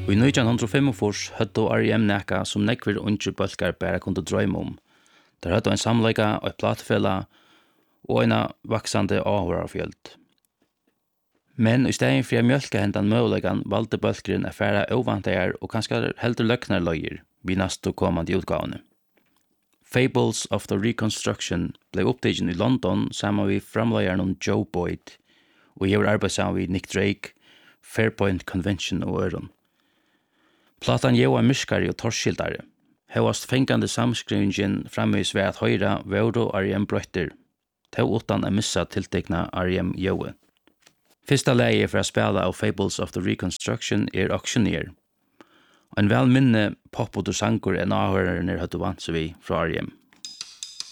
I 1945 høvdu R.E.M. nekka som nekvir ungir bølkar bara kundu drøyma om. Der høvdu ein samleika, eitt platefella og eina vaksande áhugafjöld. Men I stedet for å mjölka hendan mögulegan valde bølkurin að færa óvantajar og kanskje heldur løgnar løgir við næstu komandi utgávuni. Fables of the Reconstruction blev upptagen I London saman við framleiðarnum Joe Boyd og hevur arbeitt saman við Nick Drake, Fairpoint Convention og øðrum. Platan gjeva myskari og torskildari. Hevast fengande samskrivingin framvis ved at høyra våru R.E.M. brøttir, tau utan að missa tiltekna R.E.M. jói. Fyrsta legi for å spela av Fables of the Reconstruction Auctioneer. En vel minne pop- og sangur en áhørarnir høttu vant seg vi fra R.E.M.